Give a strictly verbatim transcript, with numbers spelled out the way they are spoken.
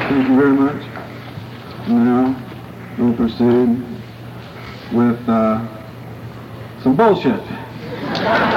Thank you very much. Now, we'll proceed with uh, some bullshit.